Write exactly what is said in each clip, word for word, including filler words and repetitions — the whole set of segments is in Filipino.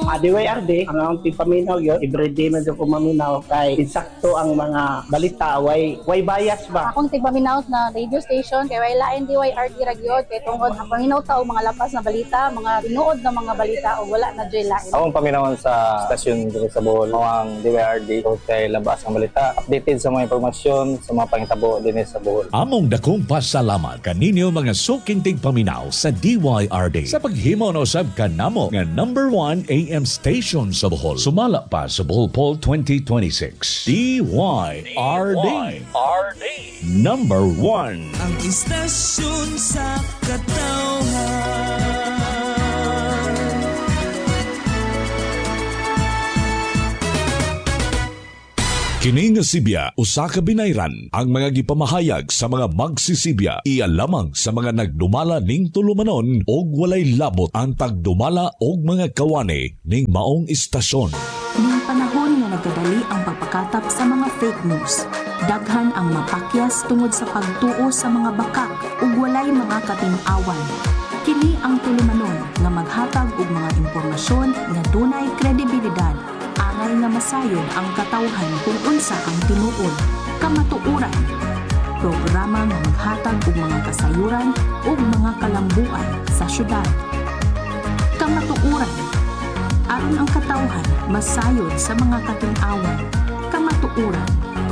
mga D Y R D, ang akong tipaminaw yun, everyday medyo ko maminaw kay insakto ang mga balita, way, way bias ba? Akong tipaminaw na radio station, kay way lain D Y R D ragyod, kay tungod ang paminaw tao mga lapas na balita, mga tinuod na mga balita o wala na joy lain. Akong paminawan sa stasyon dito sa Bohol, mga D Y R D o kay labas ang balita, updated sa mga impormasyon sa mga pangitabo din sa Bohol. Among dakong pasalamat kaninyo mga suking tigpaminaw sa D Y R D sa paghimo na usab kanamo nga number one A M station sa Bohol. Sumala pa sa Bohol Poll twenty twenty-six. D Y R D. Number one. Ang istasyon sa katawhan. Kini nga Sibya, usa ka binayran ang mga gipamahayag sa mga magsisibya iya lamang sa mga nagdumala ning tulumanon og walay labot ang pagdumala og mga kawani ning maong istasyon. Ning panahon nga nagkadali ang pagpakatap sa mga fake news. Daghan ang mapakyas tungod sa pagtuo sa mga bakak ug walay mga katin-awan. Kini ang tulumanon nga maghatag og mga impormasyon nga dunay kredibilidad. Angay nga masayod ang katawhan kung unsa ang tinuod, kamatuoran. Programa nga maghatag og mga kasayuran ug mga kalambuan sa syudad. Kamatuoran. Aron ang katawhan masayod sa mga katin-awan. Kamatuoran.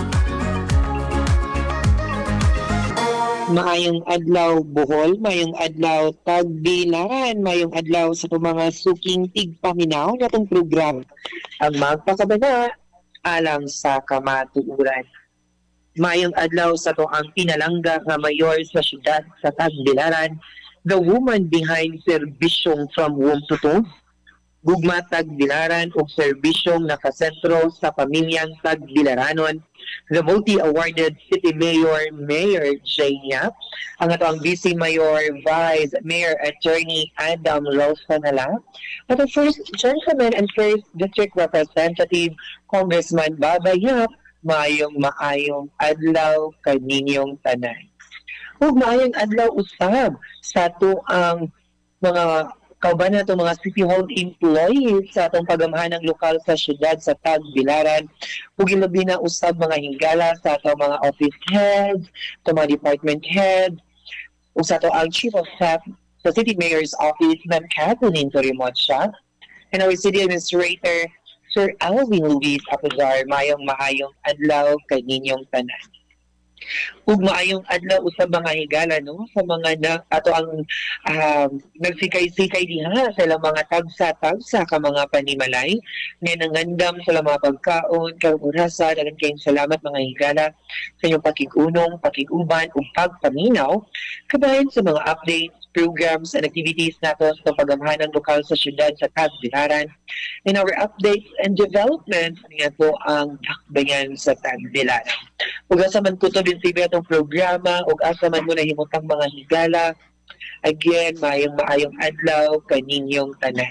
Maayong adlaw Bohol, maayong adlaw Tagbilaran, maayong adlaw sa mga suking tigpaminaw natong program ang magpakabana alang sa kamatuuran. Maayong adlaw sa to ang pinalangga nga mayor sa syudad sa Tagbilaran, the woman behind serbisyong from womb to tomb. Gugma Tagbilaran o serbisyong nakasentro sa pamilyang Tagbilaranon, the multi-awarded City Mayor, Mayor Jane Yap, ang ato ang Vice Mayor, Vice Mayor Attorney Adam Rosanala, at the First Gentleman and First District Representative Congressman Baba Yap, maayong maayong adlaw kaninyong tanan. Ug maayong adlaw usab sa ato ang mga kauban na itong mga City Hall employees sa atong pagamahan ng lokal sa syudad sa Tagbilaran. Ug ilabi na usab mga hingala sa atong mga office heads, sa mga department heads, ug sa ato ang Chief of Staff sa City Mayor's Office, Ma'am Kathleen Torimocha, and our City Administrator, Sir Alvin Luis Apuzar. Mayong maayong adlaw kaninyong tanan. Ug maayong adlaw usab mga higala no sa mga na, ato ang um, nagsikay-sikay diha sa ilang mga tagsa-tagsa ka mga panimalay nga nangandam sa mga pagkaon karong orasa. Daghang kayong salamat mga higala sa inyong pakig-unong, pakig-uban ug pagpaminaw kabahin sa mga updates, programs and activities nato sa pagamahan ng lokal sa syudad sa Tagbilaran. In our updates and developments nga po ang dakbayan sa Tagbilaran. Ug asa man kutob din sa itong programa ug asa man mo nahimutang mga higala, again maayong maayong adlaw kaninyong tanan.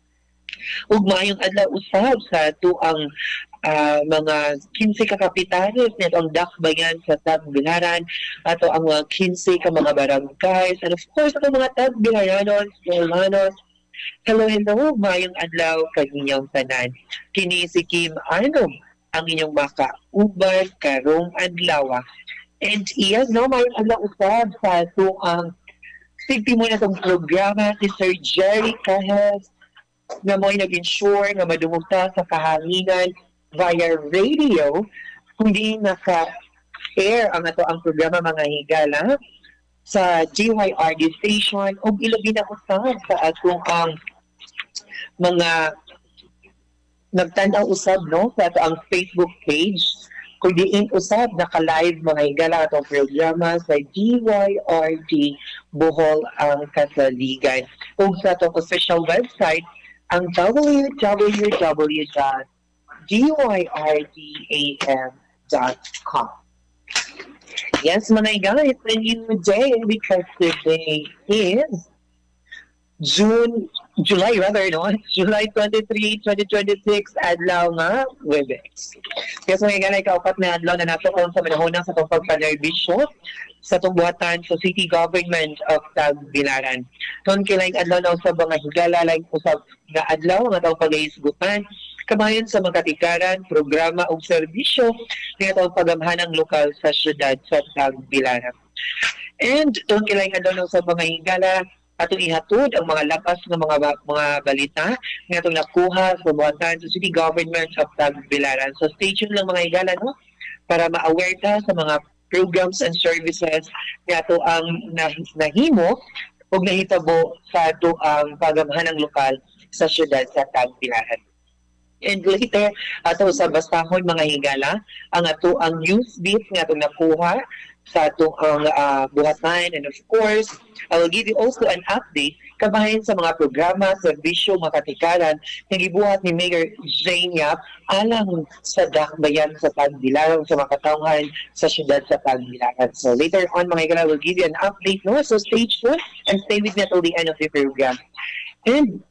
Ug maayong adlaw usab sa ato ang uh, mga kinse ka kapitanes nito ang dakbayan sa Tagbilaran, ato ang mga kinse ka mga barangays, and of course ato mga Tagbilaranos, Yolanos. Hello, hello, maayong adlaw kaninyong tanan. Kini si Kim Arnom ang inyong makauban karong adlaw. And iyan, no, mayroon adlaw usab sa ito ang sigti mo na itong programa si Sir Jerry Cajes na mo'y nag-ensure na madumugta sa kahanginan via radio, kundi naka-air ang ito ang programa mga higala sa G Y R D station o ilabi na usab sa atong ang mga nagtanaw usab no sa ato ang Facebook page kung diin usab naka-live mga higala atong programa sa G Y R D Bohol ang Kasaligan ug sa atong official website ang w w w dot g y r d a m dot com. Yes mga higala, it's a new day because today is June July rather, no? July twenty-third, twenty twenty-six, adlaw nga, Webex. Kaya sa mga ganay, kaupat na adlaw na nato kung sa manahunang sa itong pagpanerbisyo sa tungbuhatan sa City Government of Tagbilaran. Doon kilaing adlaw na sa mga higala lang usab nga adlaw nga taong pag-iisgutan kamayon sa mga katikaran, programa o serbisyo nga taong pagamhanang lokal sa syudad sa Tagbilaran. And doon kilaing adlaw na sa mga higala atong ihatod ang mga lapas ng mga mga balita nga atong nakuha sa buhatan sa City Government of Tagbilaran. So stay tuned lang mga higala, no? Para ma-aware ta sa mga programs and services nga ato ang nahimo o nahitabo sa ato ang pagamhanang lokal sa syudad sa Tagbilaran. And later, ato sa bastahon mga higala, ang ato ang news beat nga atong nakuha sa atong ang uh, buhatan, and of course, I will give you also an update kabahin sa mga programa, serbisyo, mga katikaran na gibuhat ni Mayor Jane Yap alang sa dakbayan sa Tagbilaran sa mga katawhan sa syudad sa Tagbilaran. So later on mga higala, I will give you an update, no? So stay tuned and stay with me until the end of the program. And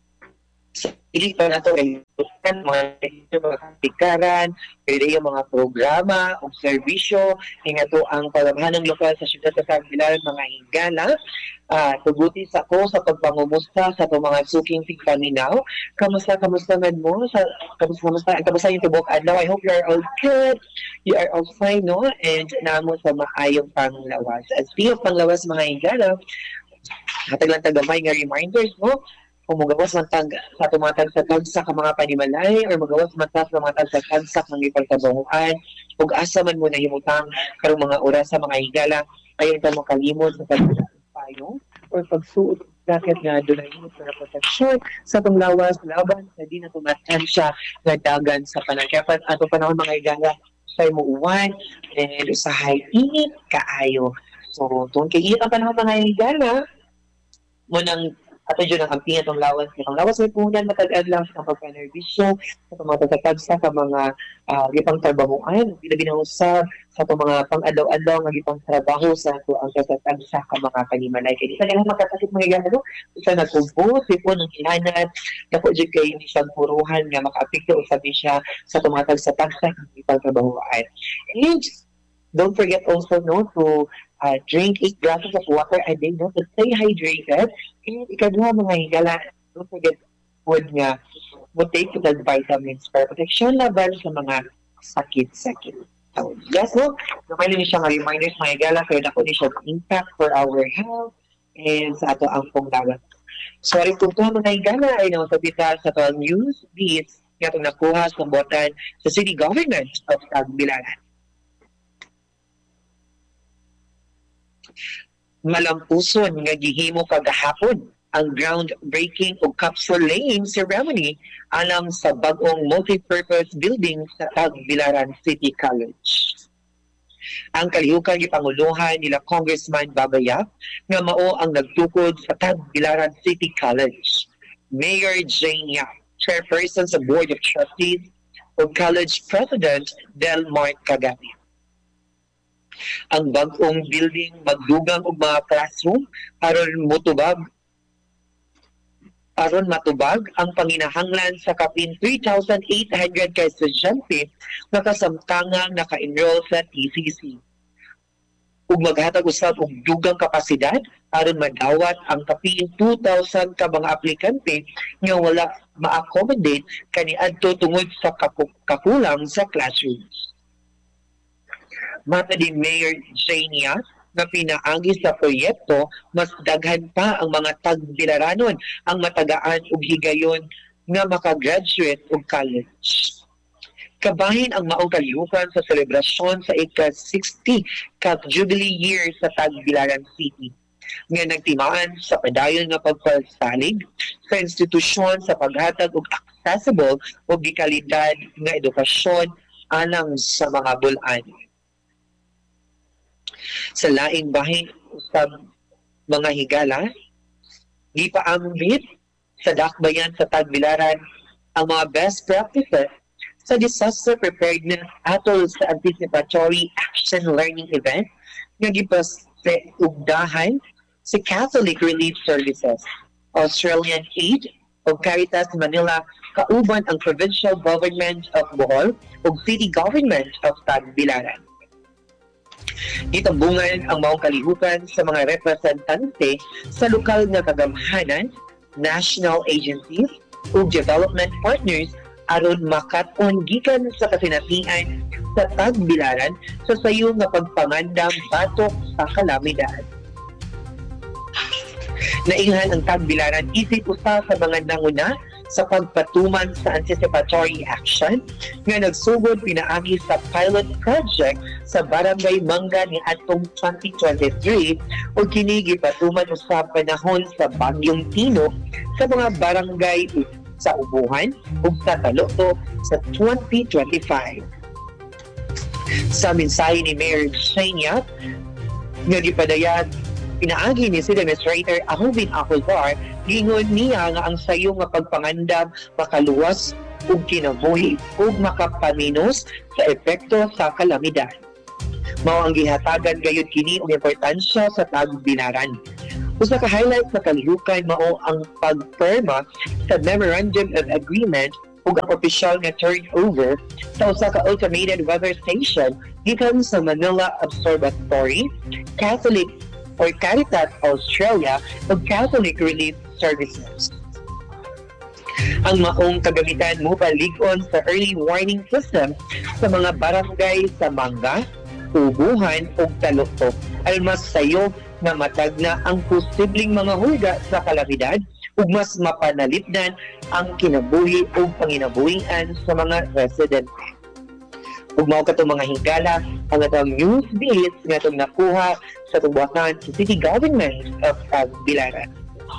sa ilito na ito ay mga katikaran, pwede yung mga programa o serbisyo, nga to ang pagamhanang lokal sa syudad sa Tagbilaran mga higala. Uh, tuguti sa ko sa pagpangumusta sa itong mga suking tigpaminaw. Kamusta, kamusta man mo? Sa, kamusta, kamusta, kamusta yung tubok adlaw? I hope you are all good. You are all fine, no? And namo sa maayong panglawas. As speaking of panglawas mga higala, hatag lang tagamay nga reminders, no? Kung magawas man tag sa tumatag sa tagsak ang mga panimalay or magawas man tag sa mga tag sa tagsak ng ipagkabanguan ug asa man mo nahimutang karong mga oras sa mga higala ayon ta mo kalimot sa pagpayo or pagsuot jacket nga dunay himot sa proteksyon sa tong lawas laban sa di na tumatansya nga dagan sa panangkapan ato panahon mga higala sa mo uwan and usahay init kaayo. So tungkol kay init ang panahon mga higala mo nang ato dyan ang kamping itong lawas. Itong lawas may punan, matag-ad lang sa pagpanerbisyo, sa itong mga tatagsa ka mga uh, gipang trabahoan, binabinahusab sa itong mga pang-adlaw-adlaw nga gipang trabaho sa ito ang tatagsa ka mga kanimalay. Kaya di sa ganang magkasakit mga gano'n, isa nagkubo, sipo ng hinanat, napo dyan kayo ni puruhan nga maka-apikto o sabi siya sa itong mga tagsa-tagsa nga gipang trabahoan. And don't forget also no to Uh, drink eight glasses of water a day, no? To stay hydrated. And ikaduha mga higala, don't forget food nga mo take the vitamins para protection laban sa mga sakit-sakit. So, yes, no? Naman niya siya nga reminders mga higala, kaya ako niya siya impact for our health and sa ato ang pongdagat. Sorry kung ito mga higala ay naman sa sa ito news beats nga itong nakuha sa botan sa City Government of Tagbilaran. Malampuson nga gihimo kagahapon ang groundbreaking o capsule laying ceremony alang sa bagong multi-purpose building sa Tagbilaran City College. Ang kalihukan gipanguluhan nila Congressman Babayap nga mao ang nagtukod sa Tagbilaran City College. Mayor Jane Yap, chairperson sa Board of Trustees o College President Delmar Cagapi. Ang bagong building magdugang og mga classroom aron motubag aron matubag ang panginahanglan sa kapin three thousand eight hundred ka estudyante nga kasamtangang naka-enroll sa T C C. Ug maghatag usab og dugang kapasidad aron madawat ang kapin two thousand ka mga aplikante nga wala ma-accommodate kaniadto tungod sa kakulang sa classrooms. Mata ni Mayor Jania na pinaagi sa proyekto, mas daghan pa ang mga Tagbilaranon ang matagaan ug higayon nga makagraduate og college. Kabahin ang maong kalihukan sa selebrasyon sa ika-sixty ka Jubilee Year sa Tagbilaran City nga nagtimaan sa padayon nga pagpasalig sa institusyon sa paghatag og accessible ug gikalidad nga edukasyon alang sa mga bulan. Sa laing bahin usab mga higala, gipaambit sa dakbayan sa Tagbilaran ang mga best practices sa disaster preparedness atol sa anticipatory action learning event nga gipasugdahan sa Catholic Relief Services, Australian Aid o Caritas Manila kauban ang Provincial Government of Bohol o City Government of Tagbilaran. Gitambungan ang maong kalihukan sa mga representante sa lokal nga kagamhanan, national agencies ug development partners aron makaton gikan sa kasinatian sa tagbilaran sa sayo nga pagpangandam batok sa kalamidad. Nainghan ang tagbilaran isip usa sa mga nanguna sa pagpatuman sa anticipatory action nga nagsugod pinaagi sa pilot project sa Barangay Manga ni atong twenty twenty-three o kini gipatuman usab panahon sa Bagyong Tino sa mga barangay sa Ubuhan ug sa Taloto sa twenty twenty-five. Sa mensahe ni Mayor Shania nga gipadayag pinaagi ni City Administrator Alvin Acuzar, gingon niya nga ang sayo nga pagpangandam makaluwas ug kinabuhi ug makapaminos sa epekto sa kalamidad. Mao ang gihatagan gayud kini og importansya sa tagbilaran. Usa ka highlight sa kalihukan mao ang pagperma sa Memorandum of Agreement ug ang opisyal nga turnover sa usa ka automated weather station gikan sa Manila Observatory, Catholic or Caritas Australia ug Catholic Relief Services. Ang maong kagamitan mo palig-on sa early warning system sa mga barangay sa Manga, Ubuhan ug Taloto ay mas sayo na matag na ang posibleng mga hulga sa kalamidad ug mas mapanalipdan ang kinabuhi ug panginabuhian sa mga residente. Ug mao katong mga higala ang atong news beats nga atong nakuha sa tubuhan sa City Government of Tagbilaran.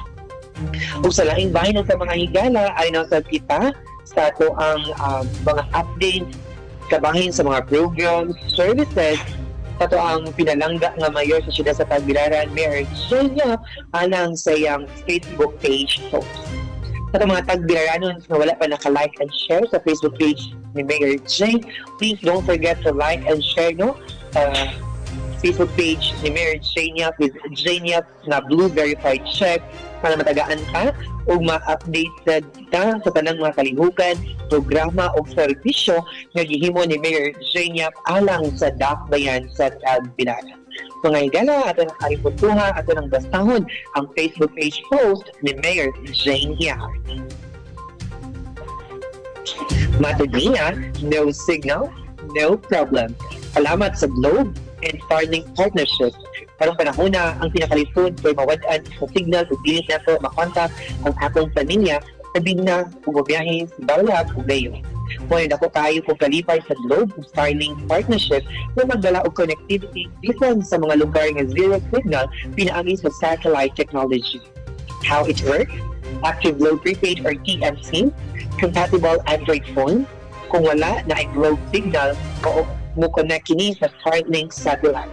Ug sa laing bahin sa mga higala ay nasa kita sa ato ang um, mga updates kabahin sa mga programs, services sa ato ang pinalangga nga mayor sa siyudad sa Tagbilaran, Mayor Shania, alang sa iyang Facebook page post. Sa mga Tagbilaranon na wala pa naka-like and share sa Facebook page ni Mayor Jay, please don't forget to like and share no uh, Facebook page ni Mayor Jania with Jania na blue verified check para matagaan ka o ma-update ka sa tanang mga kalihukan, programa o serbisyo nga gihimo ni Mayor Jania alang sa dakbayan sa Tagbilaran. Mga higala, ato ng kaliputuha, ato ng bastahon ang Facebook page post ni Mayor Jania. Matod niya, no signal, no problem. Salamat sa Globe and Starlink Partnership. Karong panahon na ang pinakalisod kay mawadaan sa signal ug dili na to makontak ang atong pamilya sabihin na kung biyahe sa Balag o Gayo. Muna ako kayo kung kalipay sa Globe ug Starlink Partnership na magdala og connectivity bisan sa mga lugar nga zero signal pinaagi sa satellite technology. How it works? Active Globe Prepaid or T M C, compatible Android phone. Kung wala na ay Globe signal, mo connect kini sa Starlink satellite.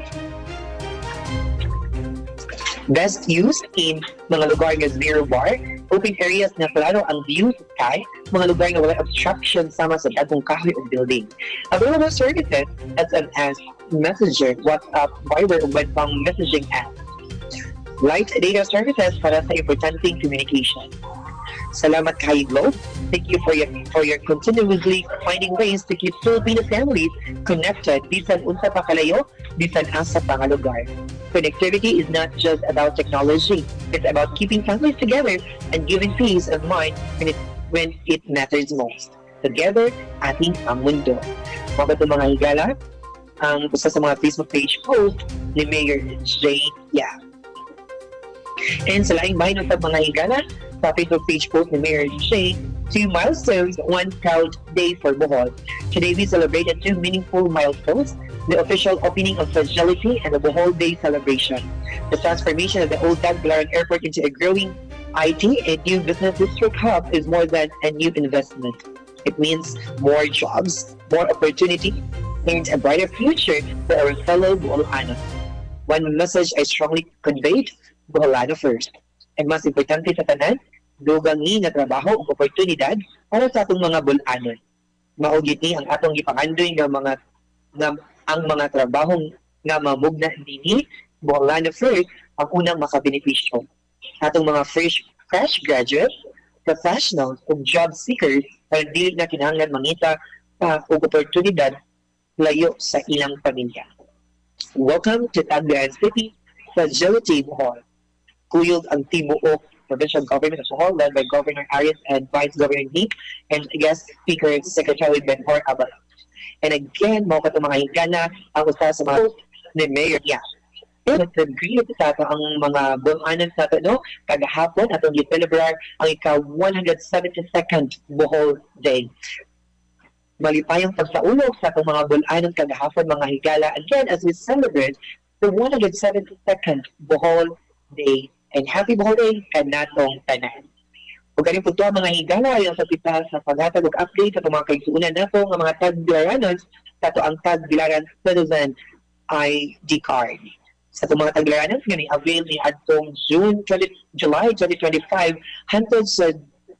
Best used in mga lugar nga zero bar, open areas na klaro ang view sa sky, mga lugar nga wala obstruction sama sa dagong kahoy o building. Available services S M S, Messenger, WhatsApp, Viber ug iba pang messaging apps. Light data services para sa importanteng communication. Salamat kay Globe. Thank you for your for your continuously finding ways to keep Filipino families connected bisan unsa pa kalayo, bisan asa pa nga lugar. Connectivity is not just about technology. It's about keeping families together and giving peace of mind when it when it matters most. Together, ating ang mundo. Mga ito mga higala, ang isa sa mga Facebook page post ni Mayor Jay Yap. And sa laing bahay ng mga higala, sa Facebook page post ni Mayor Jay, two milestones, one proud day for Bohol. Today we celebrated two meaningful milestones, the official opening of Fragility and the Bohol Day celebration. The transformation of the old Tagbilaran Airport into a growing I T and new business district hub is more than a new investment. It means more jobs, more opportunity, and a brighter future for our fellow Boholanos. One message I strongly conveyed, Boholano first. And mas importante sa tanan, dugangi nga trabaho ug oportunidad para sa atong mga Bolanon. Mao gid ni ang atong gipangandoy nga mga nga ang mga trabahong nga mamugna dinhi Boholano first ang unang makabenepisyo. Atong mga fresh fresh graduates, professionals ug job seekers ay dili na kinahanglan mangita pa og oportunidad layo sa ilang pamilya. Welcome to Tagbilaran City, Fragility Bohol. Kuyog ang tibuok provincial government as a whole, led by Governor Arias and Vice Governor Nick, and guest speaker Secretary Benhor Abad. And again, mo ka mga higana ang usa sa mga ni Mayor Yap. And nag-greet sa ato ang mga bulanan sa ato, no? Kagahapon, atong gi-celebrar ang ika one hundred seventy-second Bohol Day. Malipayang pagsaulog sa atong mga bulanan kagahapon, mga higala, again, as we celebrate the one hundred seventy-second Bohol Day. And happy Bohol Day kanatong tanan. Ug kaning pudto mga higala yung sa pita sa paghatag og update sa mga kaigsuonan nato nga mga Tagbilaranos sa ato ang Tagbilaran Citizen I D card. Sa ato mga Tagbilaranos nga ni-avail ni adtong June twenty, July twenty twenty-five hangtod sa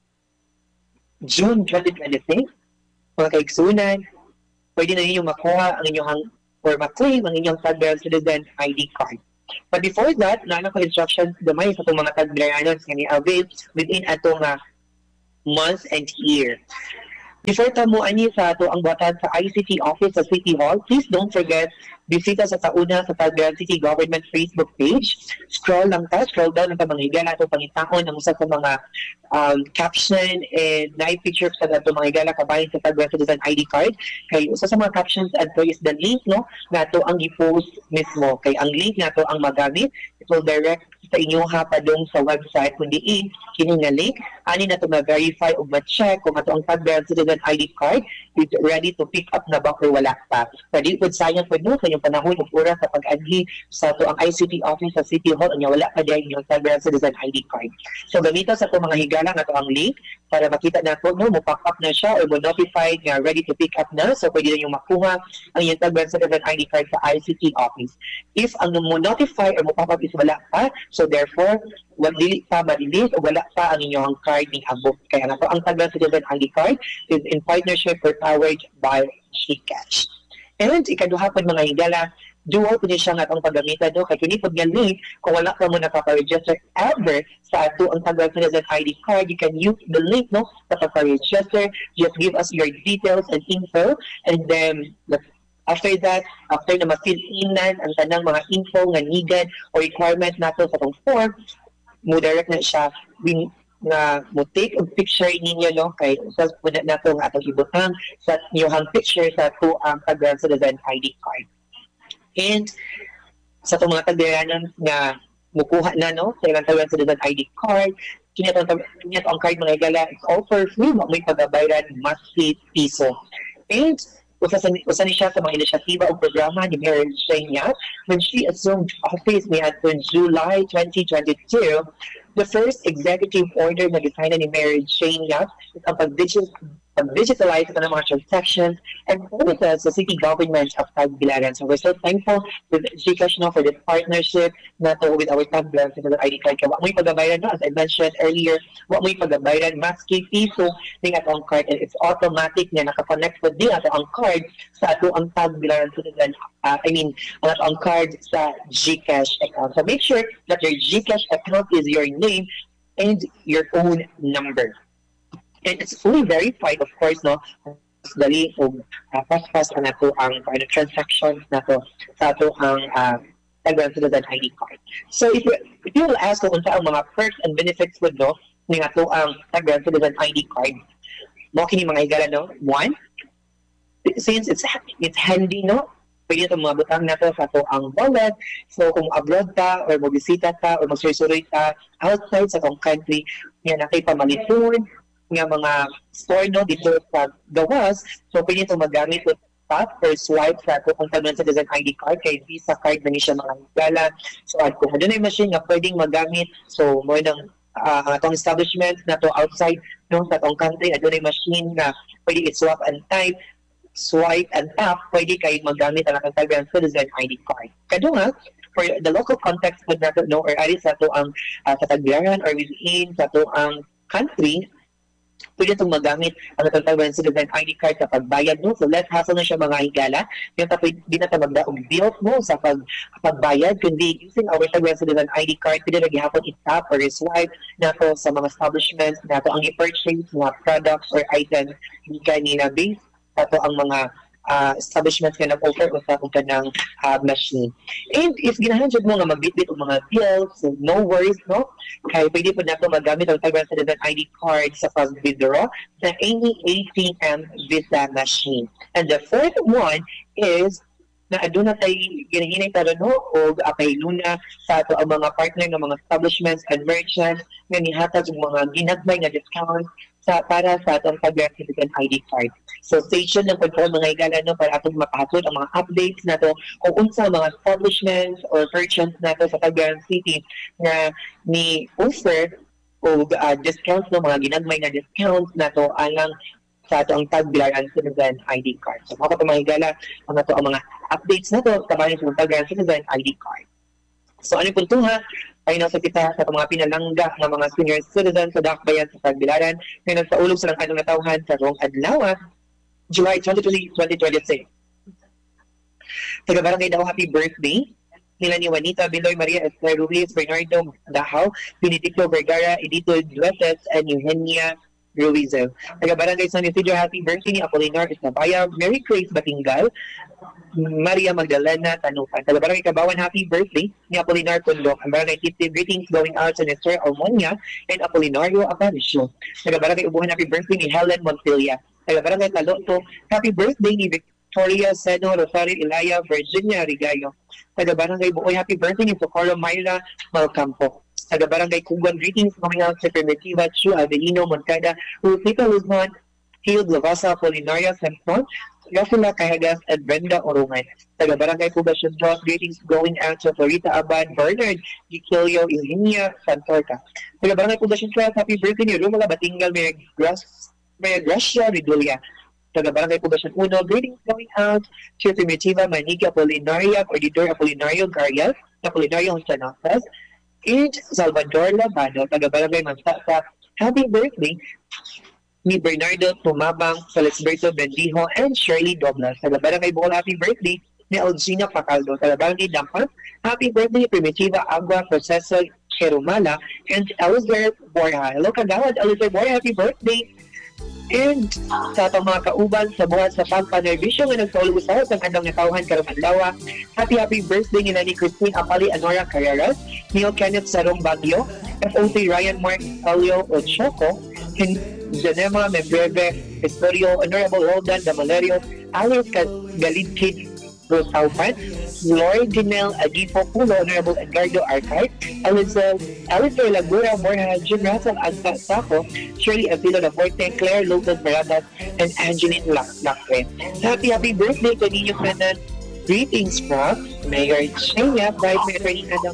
June twenty twenty-six. Mga kaigsuonan, pwede na ninyo makuha ang inyong or ma-claim ang inyong Tagbilaran Citizen I D card. But before that, naano ko instructions gamay sa itong mga Tagbilaranos nga ni-avail within atong uh, month and year. Before tamo ani sa ato ang buhatan sa I C T office sa City Hall, please don't forget bisita sa tauna sa Tagbilaran City Government Facebook page. Scroll lang ta, scroll down ang pamanghiga nato pangitaon ang usa sa mga um, caption and live picture sa ato mga higala kabayan sa Tagbilaran Citizen I D card. Kay usa sa mga captions adto is the link no nato ang i-post mismo. Kay ang link nato ang magamit, it will direct sa inyo ha padung sa website kundi in kini nga link ani nato ma-verify o ma-check kung ato ang Tagbilaran Citizen I D card is ready to pick up na ba or wala pa. Pwede po sayang po no sa inyong panahon ug oras sa pag-adhi sa ato ang I C T office sa City Hall anya wala pa diay inyong Tagbilaran Citizen I D card. So gamita sa ato mga higala nga ato ang link para makita nato no mo pop up na siya or mo notify nga ready to pick up na, so pwede niyo makuha ang inyong Tagbilaran Citizen I D card sa I C T office. If ang mo notify or mo pop up is wala pa, so therefore wala dili pa ma-release o wala pa ang inyong card ning abot. Kaya nga po ang Tagbilaran Citizen I D card is in partnership or powered by GCash. And ikaduha pod mga higala, dual po niya siya nga itong paggamitan no? Kaya kini po nga link, kung wala ka mo nakaka-register ever sa ato ang Tagbilaran Citizen I D card, you can use the link no sa pagka-register. Just give us your details and info, and then after that, after na ma-fill inan ang tanang mga info nga needed or requirement nato sa itong form, mo direct na siya win nga mo take a picture ninyo no kay usas po na nato nga atong ibutang sa inyong picture sa to ang Tagbilaran Citizen I D card. And sa itong mga Tagbilaran nga mukuha na no sa ilang Tagbilaran Citizen I D card, kini ang card mga higala, it's all for free, may pagabayran monthly piso. And usa sa usa ni siya sa mga inisyatiba o programa ni Mayor Shane Yap when she assumed office ni adtong July twenty twenty-two. The first executive order na gisign ni Mayor Shane Yap is ang pag-digital pag-digitalize ng mga transactions and services sa city government of Tagbilaran. So we're so thankful with GCash no for this partnership nato with our Tagbilaran Citizen I D card. Kaya wak mo'y pagabayran no, as I mentioned earlier, wak mo'y pagabayran maski piso ning ato ang card, and it's automatic na naka-connect po din ato ang card sa ato ang Tagbilaran Citizen, uh, I mean, ang ato ang card sa GCash account. So make sure that your GCash account is your name and your own number. And it's fully verified, of course, no? Dali o uh, fast-fast na to ang uh, transactions na to sa to ang uh, Tagbilaran Citizen I D card. So if you, if you will ask kung unsa ang mga perks and benefits with no ni nga to ang Tagbilaran Citizen I D card, mo kini mga higala no. One, since it's it's handy no, pwede itong mga butang na to sa to ang wallet. So kung abroad ta or magbisita ta or magsuroy ta outside sa tong country, yan na kay pamaliton nga mga store no dito sa gawas, so pwede itong magamit with tap or swipe sa kung Tagbilaran Citizen I D card kay Visa card na niya mga higala. So at kung doon ay machine nga pwedeng magamit, so mo nang uh, atong establishment na to outside no sa atong country, at doon ay machine nga pwede i-swap and type, swipe and tap, pwede kayo magamit ang atong Tagbilaran Citizen I D card. Kado nga for the local context pod nato no, or ari sa to ang uh, sa Tagbilaran or within sa to ang country, pwede itong magamit ang itong Tagbilaran Citizen I D card sa pagbayad mo. So less hassle na siya mga higala. Yung tapos di na ito magdaong bills mo sa pag, pagbayad, kundi using our Tagbilaran Citizen I D card, pwede na gihapon i-tap or i-swipe na ito sa mga establishments na ito ang i-purchase mga products or items hindi kanina based na ito ang mga uh, establishments nga nag-offer o sa kung kanang uh, machine. And if ginahan jud mo nga magbitbit og mga bills, so no worries, no? Kaya pwede po nato magamit ang Tagbilaran Citizen I D card sa pag-withdraw sa any A T M Visa machine. And the fourth one is na aduna tay ginahinay taro no og apahiluna sa ato ang mga partner ng mga establishments and merchants nga nihatag og mga ginagmay nga discount sa para sa atong Tagbilaran Citizen I D card. So station ng control mga higala no para atong mapahasod ang mga updates nato kung unsa mga establishments or merchants nato sa Tagbilaran City nga ni offer og uh, discounts no mga ginagmay nga discounts nato alang sa ato ang Tagbilaran Citizen I D card. So mga pamahigala ang ato ang mga updates na to kabayan sa Tagbilaran Citizen I D card. So ano yung puntuha? Ay nasa kita sa mga pinalangga ng mga senior citizens sa Dakbayan sa Tagbilaran na nagsaulog sa lang anong natawhan sa rong adlaw, July twenty-third, twenty twenty-six. Taga-barangay daw happy birthday nila ni Juanita Biloy, Maria Esther Ruiz, Bernardo Dahaw, Benedicto Vergara, Edito Dueses, and Eugenia Ruizel. Taga-barangay San Isidro, happy birthday ni Apolinar Isnabaya, Mary Grace Batingal, Maria Magdalena Tanupan. Taga-barangay Kabawan, happy birthday ni Apolinar Condok. Ang barangay Titi, greetings going out to Mister Almonia and Apolinario Aparicio. Taga-barangay Ubuhan, happy birthday ni Helen Montilla. Taga-barangay Taloto, happy birthday ni Victoria Seno, Rosario Ilaya, Virginia Rigayo. Taga-barangay Buoy, happy birthday ni Socorro Mayra Malcampo. Taga-barangay Kugon, greetings coming out sa Primitiva, Chu Avelino, Moncada, Rufita Luzon, Field, Lavasa, Apolinaria, Sempon, Yasula Cajagas, and Brenda Orungan. Taga-barangay Poblacion Dos, greetings going out to Florita Abad, Bernard, Giquilio, Eugenia, Santorca. Taga-barangay Poblacion Dos, happy birthday ni Rumala Batingal, Maya Gracia Ridulia. Taga-barangay Poblacion Uno, greetings going out to Primitiva, Maniga, Apolinaria, Coordinator Apolinario Garias, Apolinario Honsanosas, and Salvador Labado, taga-barangay Mansasa, happy birthday ni Bernardo Tumabang, Felisberto Bendijo, and Shirley Doblas. Taga-barangay Bohol, happy birthday ni Algina Pacaldo. Taga-barangay Dampan, happy birthday ni Primitiva Agua Proceso Cherumala, and Elizabeth Borja. Hello, Kagawad, Elizabeth Borja, happy birthday! And sa atong mga kauban sa buhat sa pagpanerbisyo nga nagsaulog sa ang kandang natawhan karong adlaw, happy happy birthday ni Nani Christine Apali Anora Carreras, Neil Kenneth Sarong Bagyo, F O C Ryan Mark Elio Ochoco, Janema Membreve Estorio, Honorable Roldan Damalerio, Alice Galidkid Rosaupan, Lloyd Dinel Agipo Pulo, Honorable Edgardo Arcart, Alice Alice Lagura Borja, Jim Russell Agta Saco, Shirley Avilo Laforte, Claire Lopez Baradas, and Angeline Lacre. Happy happy birthday to ninyo kanan. Greetings from Mayor Chenya, Vice Mayor Attorney Adam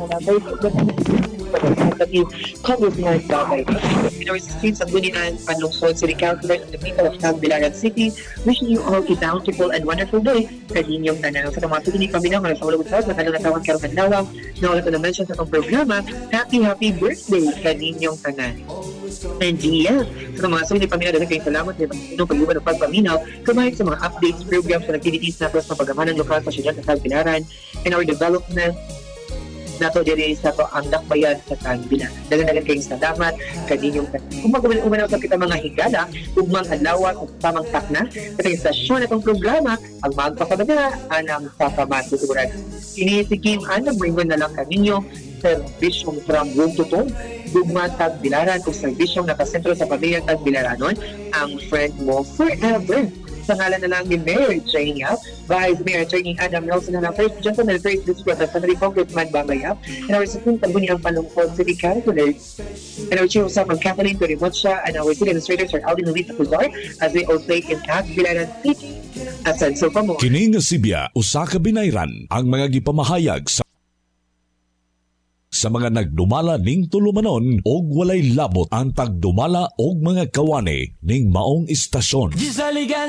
Congressman Babay. In our streets of Gunian, Panlungsod City Councilors and the people of Tagbilaran City, wishing you all a bountiful and wonderful day. Kaninyong tanang sa mga sukinig paminaw ng sa ulawag sa sa kanilang tawang karong adlaw na wala ko na-mention sa itong programa. Happy, happy birthday kaninyong tanan. And yes, sa mga sukinig paminaw, dahil kayong salamat sa mga pag-iwan ng pagpaminaw, kumahin sa mga updates, programs, and activities na sa pagamanan lokal sa siyudad sa Tagbilaran and our development nato diri sa to ang Dakbayan sa Tagbilaran. Dagan-dagan kayong salamat kaninyong tanan. Kung mag-umanaw sa kita mga higala, ugmang adlaw at tamang takna, katong istasyon atong programa, ang magpapabada anang sa kamatuturan. Inisikim anang bringon na lang kaninyo serbisyong from room to tomb, Gugma Tagbilaran o serbisyong nakasentro sa pamilyang Tagbilaranon, ang friend mo forever. Sa ngalan na lang ni Mayor Chenya, Vice Mayor Attorney Adam Nelson na First Gentleman First District Representative Congressman Babayap, and our Supreme Tabuniang Panlungkod City Councilors, and our Chief of Staff Kathleen Torimucha, and our City Administrator Sir Alvin Luis Puzar, as they all say in Tagbilaran City. Asan so pa mo. Kining Sibya, usa ka binayran ang mga gipamahayag sa sa mga nagdumala ning tulumanon og walay labot ang pagdumala og mga kawani ning maong istasyon.